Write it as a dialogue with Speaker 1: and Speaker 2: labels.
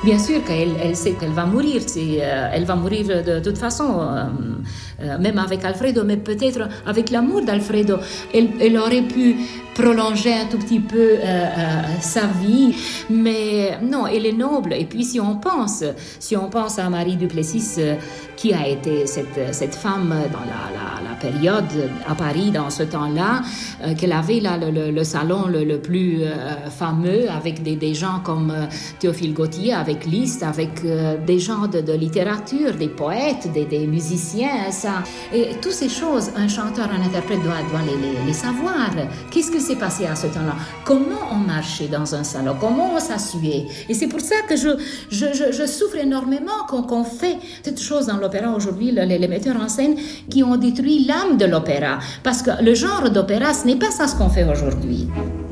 Speaker 1: Bien sûr qu'elle sait qu'elle va mourir, elle va mourir de toute façon, même avec Alfredo, mais peut-être avec l'amour d'Alfredo, elle aurait pu prolonger un tout petit peu sa vie, mais non, elle est noble. Et puis si on pense à Marie Duplessis, qui a été cette femme dans la période à Paris, dans ce temps-là, qu'elle avait là le salon le plus fameux, avec des gens comme Théophile Gautier, avec Liszt, avec des gens de littérature, des poètes, des musiciens, ça. Et toutes ces choses, un chanteur, un interprète doit les savoir. Qu'est-ce que s'est passé à ce temps-là? Comment on marchait dans un salon? Comment on s'assuyait? Et c'est pour ça que je souffre énormément qu'on fait cette chose dans l'opéra aujourd'hui, les metteurs en scène qui ont détruit l'âme de l'opéra. Parce que le genre d'opéra, ce n'est pas ça ce qu'on fait aujourd'hui.